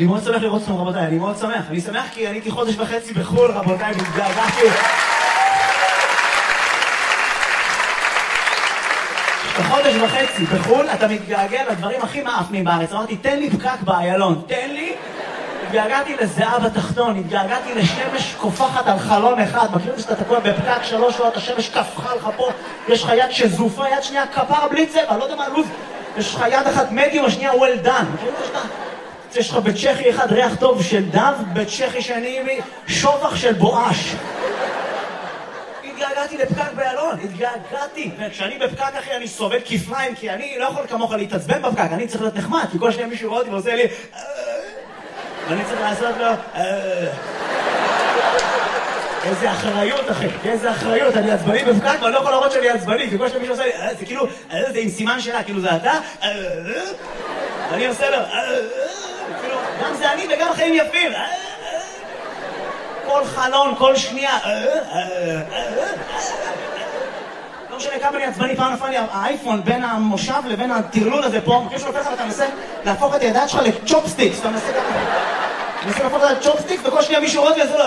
אני מאוד שמח לראות אתכם רבותיי, אני מאוד שמח. אני שמח כי אני הייתי חודש וחצי בחול רבותיי, והתגעגעתי. בחודש וחצי בחול אתה מתגעגע לדברים הכי מאפנים בארץ. אמרתי תן לי פקק באיילון, תן לי. התגעגעתי לזהה בתחתון, התגעגעתי לשמש קופחת על חלון אחד. מכיר את זה שאתה תקוע בפקק 3 שעות, השמש קפחה לך פה, יש לך יד שזופה, יד שנייה כפרה בלי צבע, לא יודע מה לוז. יש לך יד אחת מדיום, השנייה well done. מכיר את זה שאתה? יש לך בצ'כי אחד ריח טוב של דב, בצ'כי שני שובח של בואש. התגעגעתי לפקק באיילון, התגעגעתי. וכשאני בפקק אחי אני סובל כפליים, כי אני לא יכול כמוך להתעצבן בפקק, אני צריך להיות נחמד, כי כל שניה מישהו רואה אותי ועושה לי ואני צריך לעשות לו איזה אחריות אחי, איזה אחריות, אני עצבני בפקק ואני לא יכול להראות שאני עצבני, כי כל שניה מישהו עושה לי זה כאילו, זה עם סימן שלה, כאילו זה אתה ואני עושה לו גם זה אני וגם חיים יפים כל חלון, כל שנייה לא משנה כמה אני עצבני, פעם נפל לי האייפון בין המושב לבין הטרלול הזה פה, מכיר שלופך ואתה מנסה להפוך את הידיים שלך לצ'ופסטיקס, אתה מנסה להפוך את הצ'ופסטיקס וכל שנייה מישהו רואה וזה לא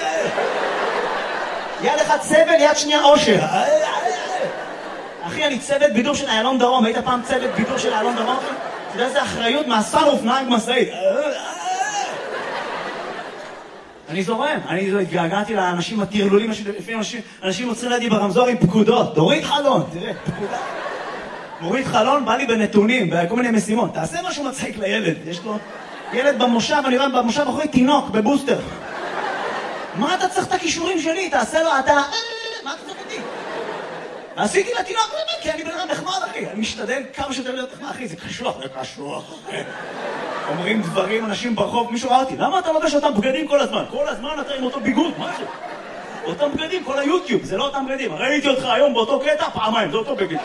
יד אחד סבל, יד שנייה אושר אחי אני צוות בידור של איילון דרום, היית פעם צוות בידור של איילון דרום? אתה יודע איזה אחריות מהסרוף נהג משאית אני זורם, אני התגעגעתי לאנשים הטרלולים, לפעמים אנשים עוצרים לידי ברמזור עם פקודות, תוריד חלון, תראה, פקודה. מוריד חלון, בא לי בנתונים, בכל מיני משימות, תעשה משהו מצחיק לילד, יש לו ילד במושב, אני רואה במושב אחרי תינוק, בבוסטר. מה אתה צריך את הכישורים שלי? תעשה לו, אתה, מה אתה צריך אותי? עשיתי לתינוק, כי אני בן אדם נחמד אחי, אני משתדל כמה שיותר להיות נחמד אחי, זה קשוח, זה קשוח אחי. אומרים דברים, אנשים ברחוב, מישהו ראה אותי, למה אתה לובש אותם בגדים כל הזמן? כל הזמן אתה עם אותו ביגוד, מה זה? אותם בגדים, כל היוטיוב, זה לא אותם בגדים. ראיתי אותך היום באותו קטע, פעמיים, זה אותו בגד.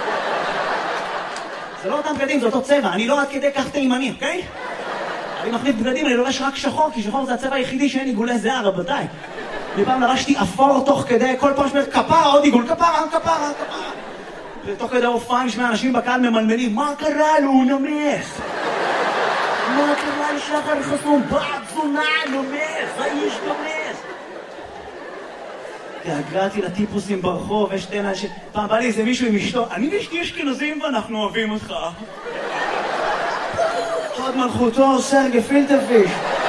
זה לא אותם בגדים, זה אותו צבע, אני לא עד כדי כך תימני, אוקיי? אני מחליף בגדים, אני לובש רק שחור, כי שחור זה הצבע היחידי שאין עיגולי זהה, רבותיי. לפעם לבשתי אפור תוך כדי, כל פעם שמר כפרה, עוד עיגול, כפרה. ותוך כדי הופעה נשמע אנשים בקהל ממלמלים, מה קרה לו, הוא נמס? מה קרה לשחר חסון? בעד זונה, נומס, האיש נומס. התגעגעתי לטיפוסים ברחוב, יש שתי אנשים, פעם בא לי איזה מישהו עם אשתו, אני ואשתי אשכנזים ואנחנו אוהבים אותך. עוד מלכותו, סרגי פילטרפיש.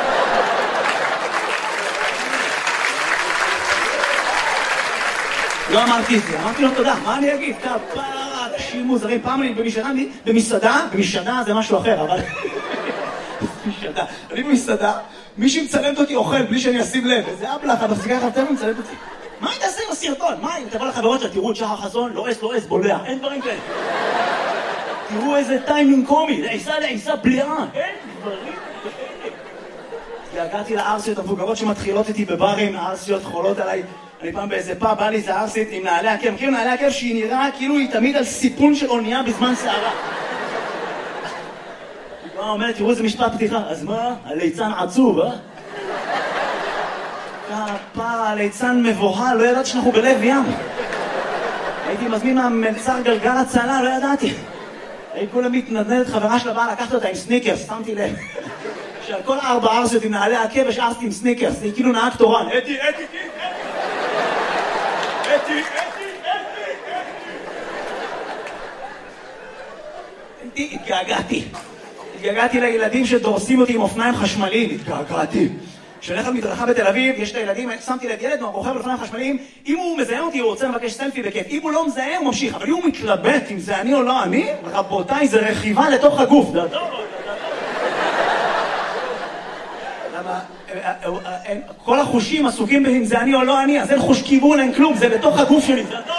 לא אמרתי את זה, אמרתי לו תודה, מה אני אגיד? כפרה, אנשים מוזרים, פעם אני במסעדה זה משהו אחר, אבל... אני במסעדה, מישהי מצלמת אותי אוכל בלי שאני אשים לב, איזה אבלח, אתה מפסיקה לך טבע מצלמת אותי. מה היא תעשה עם הסרטון? מה אם תבוא לחברות שלה, תראו את שחר חסון, לא אס, בולע, אין דברים כאלה. תראו איזה טיימינג קומי, לעיסה בליעה, אין דברים כאלה. הגעתי לארסיות המבוגרות שמתחילות איתי בברים, הארסיות חולות עליי. אני פעם באיזה פאב, בא לי איזה ארסית עם נעלי עקב, מכירים נעלי עקב שהיא נראה כאילו היא תמיד על סיפון של אונייה בזמן שערה. היא אומרת, תראו איזה משפט פתיחה, אז מה? הליצן עצוב, כפרה, הליצן מבוהל, לא ידעתי שאנחנו בלב ים. הייתי מזמין מהמלצר גלגל הצלה, לא ידעתי. הייתי כולה מתנדנדת, חברה שלה באה לקחת אותה עם סניקרס, שמתי לב. שעל כל 4 ארסיות עם נעלי עקב השארתי עם סניקרס, היא כאילו נהג תורן. התגעגעתי לילדים שדורסים אותי עם אופניים חשמליים, התגעגעתי. כשהולך על מדרכה בתל אביב, יש את הילדים, שמתי ליד ילד רוכב על אופניים חשמליים, אם הוא מזהה אותי הוא רוצה לבקש סלפי בכיף, אם הוא לא מזהה הוא ממשיך, אבל אם הוא מתלבט אם זה אני או לא אני, רבותיי זה רכיבה לתוך הגוף. כל החושים עסוקים אם זה אני או לא אני, אז אין חוש כיוון, אין כלום, זה לתוך הגוף שלי, זה אתה